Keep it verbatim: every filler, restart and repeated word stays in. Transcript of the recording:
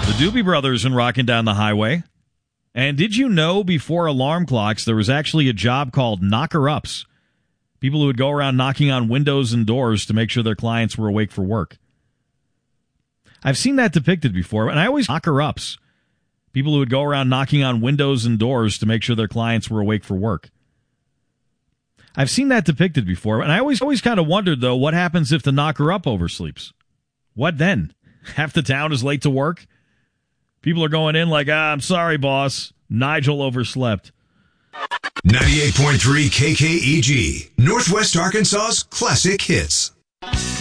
The Doobie Brothers and Rockin' Down the Highway. And did you know before alarm clocks there was actually a job called knocker-ups? People who would go around knocking on windows and doors to make sure their clients were awake for work. I've seen that depicted before, and I always knocker-ups. People who would go around knocking on windows and doors to make sure their clients were awake for work. I've seen that depicted before, and I always always kind of wondered, though, what happens if the knocker-up oversleeps? What then? Half the town is late to work? People are going in like, ah, I'm sorry, boss. Nigel overslept. ninety-eight point three K K E G, Northwest Arkansas's classic hits.